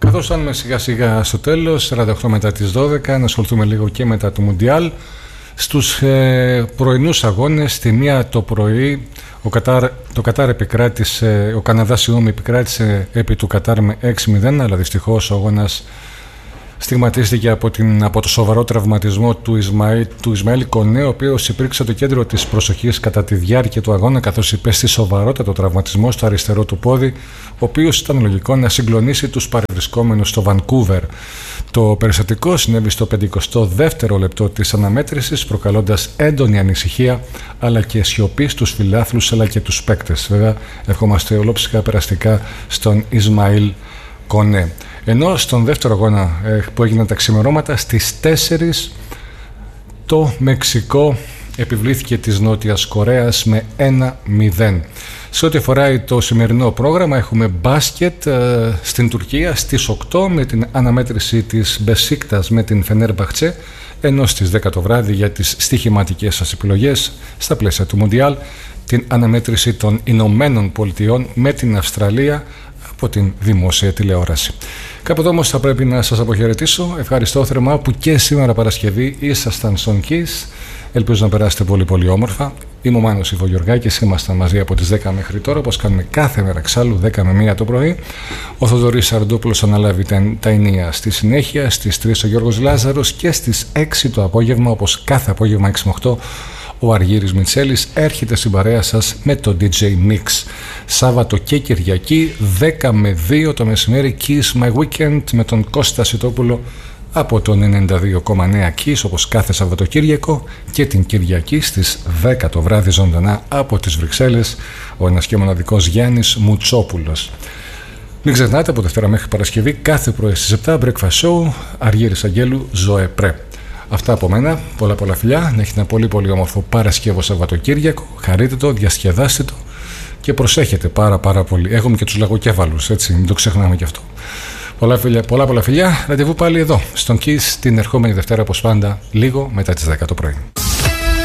Καθώς φτάνουμε σιγά σιγά στο τέλος, 48 μετά τις 12, να ασχοληθούμε λίγο και μετά το Μουντιάλ. Στους πρωινούς αγώνες, στη 1 το πρωί, ο Καναδάς επικράτησε επί του Κατάρ με 6-0, αλλά δυστυχώς ο αγώνας στιγματίστηκε από το σοβαρό τραυματισμό του Ισμαήλ Κονέ, ο οποίος υπήρξε το κέντρο της προσοχής κατά τη διάρκεια του αγώνα, καθώς υπέστη σοβαρότατο τραυματισμό στο αριστερό του πόδι, ο οποίος ήταν λογικό να συγκλονίσει τους παρευρισκόμενους στο Βανκούβερ. Το περιστατικό συνέβη στο 52ο λεπτό της αναμέτρησης, προκαλώντας έντονη ανησυχία αλλά και σιωπή στους φιλάθλους αλλά και τους παίκτες. Βέβαια, ευχόμαστε ολόψυχα περαστικά στον Ισμαήλ Κονέ. Ενώ στον δεύτερο αγώνα που έγιναν τα ξημερώματα, στις 4 το Μεξικό επιβλήθηκε της Νότιας Κορέας με 1-0. Σε ό,τι αφορά το σημερινό πρόγραμμα, έχουμε μπάσκετ στην Τουρκία στις 8 με την αναμέτρηση της Μπεσίκτας με την Φενέρμπαχτσε, ενώ στις 10 το βράδυ για τις στοιχηματικές σας επιλογές στα πλαίσια του Μουντιάλ την αναμέτρηση των Ηνωμένων Πολιτειών με την Αυστραλία από την δημόσια τηλεόραση. Κάπου εδώ όμως θα πρέπει να σας αποχαιρετήσω. Ευχαριστώ θερμά που και σήμερα Παρασκευή ήσασταν στον Kiss. Ελπίζω να περάσετε πολύ πολύ όμορφα. Είμαι ο Μάνος Ιβογιοργάκης, ήμασταν μαζί από τις 10 μέχρι τώρα, όπως κάνουμε κάθε μέρα εξάλλου, 10 με 1 το πρωί. Ο Θοδωρής Σαρντόπουλος αναλάβει τα ενία στη συνέχεια, στις 3 ο Γιώργος Λάζαρος και στις 6 το απόγευμα, όπως κάθε απόγευμα 6 με 8, ο Αργύρης Μιτσέλης έρχεται στην παρέα σας με το DJ Mix. Σάββατο και Κυριακή 10 με 2 το μεσημέρι, Kiss My Weekend με τον Κώστα Σιτόπουλο από τον 92,9 Kiss, όπως κάθε Σαββατοκύριακο, και την Κυριακή στις 10 το βράδυ ζωντανά από τις Βρυξέλλες ο ένας και μοναδικός Γιάννης Μουτσόπουλος. Μην ξεχνάτε, από Δευτέρα μέχρι Παρασκευή κάθε πρωί στις 7 Breakfast Show, Αργύρης Αγγέλου, Ζωέ Πρέ. Αυτά από μένα, πολλά φιλιά, να έχετε ένα πολύ πολύ όμορφο Παρασκευό Σαββατοκύριακο, χαρείτε το, διασκεδάστε το και προσέχετε πάρα πολύ. Έχουμε και τους λαγοκέφαλους, έτσι, μην το ξεχνάμε και αυτό. Πολλά φιλιά, ραντεβού πάλι εδώ, στον Kiss την ερχόμενη Δευτέρα, όπως πάντα, λίγο μετά τις 10 το πρωί.